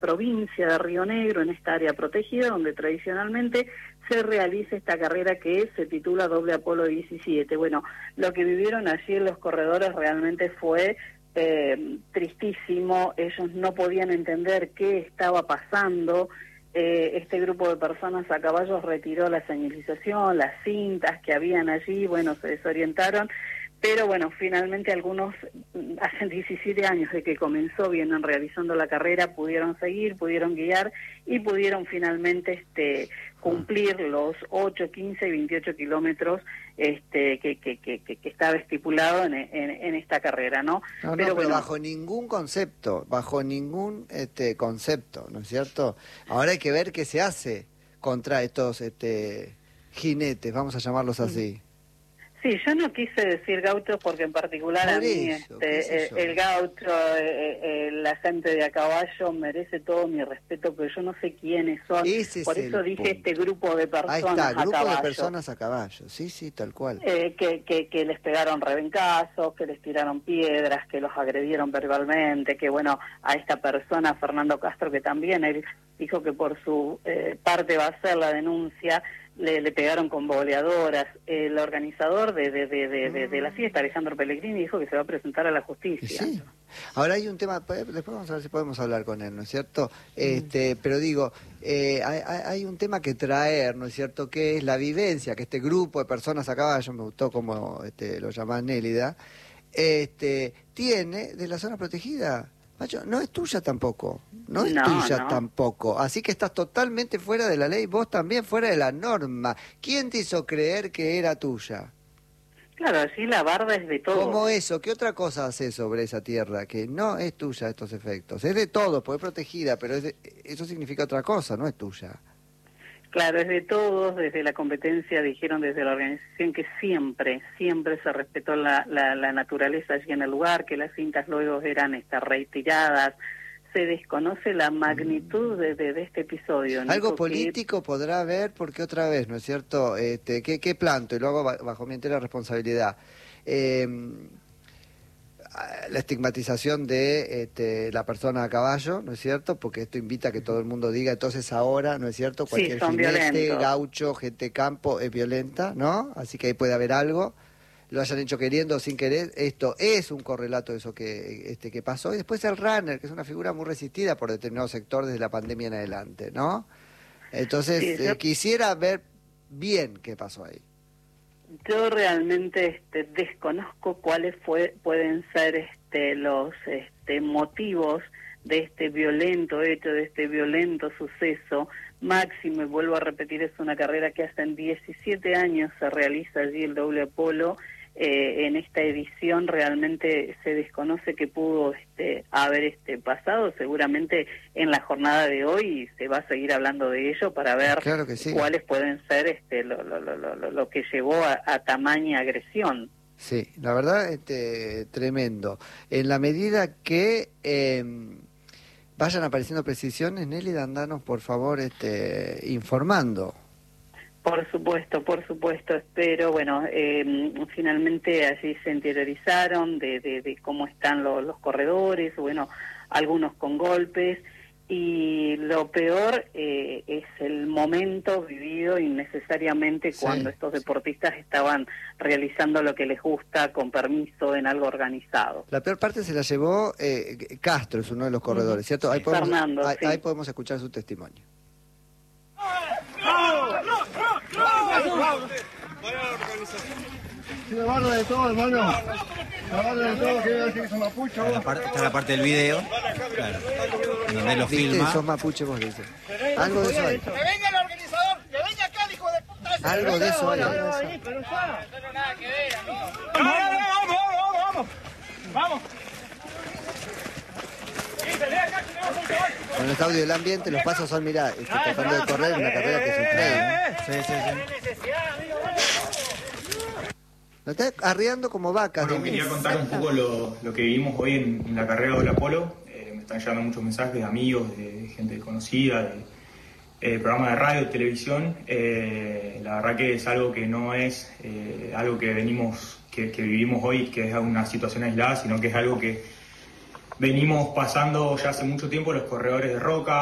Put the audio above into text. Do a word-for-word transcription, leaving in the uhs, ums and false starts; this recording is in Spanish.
provincia de Río Negro, en esta área protegida, donde tradicionalmente se realiza esta carrera que se titula Doble Apolo diecisiete. Bueno, lo que vivieron allí en los corredores realmente fue eh, tristísimo. Ellos no podían entender qué estaba pasando. Eh, este grupo de personas a caballo retiró la señalización, las cintas que habían allí, bueno, se desorientaron. Pero bueno, finalmente algunos, hace diecisiete años de que comenzó, vienen realizando la carrera, pudieron seguir, pudieron guiar y pudieron finalmente este cumplir los ocho, quince y veintiocho kilómetros este que, que, que, que estaba estipulado en, en, en esta carrera, ¿no? No, no, pero, pero bueno, bajo ningún concepto, bajo ningún este concepto, ¿no es cierto? Ahora hay que ver qué se hace contra estos este jinetes, vamos a llamarlos así. Sí, yo no quise decir gauchos porque en particular Por a mí eso, este, eh, el gaucho, eh, eh, la gente de a caballo merece todo mi respeto, pero yo no sé quiénes son. Ese Por es eso el dije punto. este grupo de personas Ahí está, a grupo caballo. de personas a caballo, sí, sí, tal cual. Eh, que, que, que les pegaron rebencazos, que les tiraron piedras, que los agredieron verbalmente, que bueno, a esta persona, Fernando Castro, que también él dijo que por su eh, parte va a hacer la denuncia, le, le pegaron con boleadoras. El organizador de, de, de, de, de, de la fiesta, Alejandro Pellegrini, dijo que se va a presentar a la justicia. Sí. Ahora hay un tema, después vamos a ver si podemos hablar con él, ¿no es cierto? Este, pero digo, eh, hay, hay un tema que traer, ¿no es cierto? Que es la vivencia, que este grupo de personas a caballo, me gustó como este, lo llamás Nélida, este, tiene de la zona protegida. Macho, no es tuya tampoco, no es No, tuya no. tampoco, así que estás totalmente fuera de la ley, vos también fuera de la norma. ¿Quién te hizo creer que era tuya? Claro, así la barda es de todo. ¿Cómo eso? ¿Qué otra cosa hace sobre esa tierra que no es tuya estos efectos? Es de todo, porque es protegida, pero es de, eso significa otra cosa, no es tuya. Claro, es de todos, desde la competencia dijeron desde la organización que siempre, siempre se respetó la, la, la naturaleza allí en el lugar, que las cintas luego eran estas retiradas. Se desconoce la magnitud de, de, de este episodio, ¿no? Algo Porque... político podrá haber, porque otra vez, ¿no es cierto? Este, ¿qué, qué planto? Y lo hago bajo mi entera responsabilidad. Eh, la estigmatización de este, la persona a caballo, ¿no es cierto? Porque esto invita a que todo el mundo diga, entonces ahora, ¿no es cierto? Cualquier sí, jinete, gaucho, gente campo es violenta, ¿no? Así que ahí puede haber algo. Lo hayan hecho queriendo o sin querer, esto es un correlato de eso que este que pasó. Y después el runner, que es una figura muy resistida por determinado sector desde la pandemia en adelante, ¿no? Entonces, sí, yo... eh, quisiera ver bien qué pasó ahí. Yo realmente este, desconozco cuáles fue, pueden ser este, los este, motivos de este violento hecho, de este violento suceso. Máximo, y vuelvo a repetir, es una carrera que hace diecisiete años se realiza allí el Doble Apolo. Eh, en esta edición realmente se desconoce qué pudo este, haber este, pasado. Seguramente en la jornada de hoy se va a seguir hablando de ello para ver claro que sí. cuáles pueden ser este, lo, lo, lo, lo, lo que llevó a, a tamaña agresión. Sí, la verdad, este, tremendo. En la medida que eh, vayan apareciendo precisiones, Nelly, andanos por favor este, informando. Por supuesto, por supuesto, espero, bueno, eh, finalmente allí se interiorizaron de, de, de cómo están lo, los corredores, bueno, algunos con golpes, y lo peor eh, es el momento vivido innecesariamente cuando sí, estos deportistas estaban realizando lo que les gusta con permiso en algo organizado. La peor parte se la llevó eh, Castro, es uno de los corredores, ¿cierto? Sí. Ahí podemos, Fernando, ahí, sí. ahí podemos escuchar su testimonio. La barra de todo, hermano. La barra de todo, que decir que son mapuches. Está la parte, está la parte del video, claro, donde lo filma. Sos mapuche, vos dices. Algo de eso hay. ¡Que venga el organizador! ¡Que venga acá, hijo de puta! Algo de eso hay. Pero ya. No tengo nada que ver, ¿no? ¡Vamos, vamos, vamos, vamos! ¡Vamos! Con el audio del ambiente, los pasos son, mirá, este, tratando de correr una carrera que es un trail, ¿no? Sí, sí, sí. Nos está arriando como vacas. Bueno, quería contar un poco lo, lo que vivimos hoy en, en la carrera del Apolo. Eh, me están llegando muchos mensajes de amigos, de gente conocida, de eh, programas de radio, de televisión. Eh, la verdad que es algo que no es eh, algo que venimos, que, que vivimos hoy, que es una situación aislada, sino que es algo que venimos pasando ya hace mucho tiempo los corredores de roca,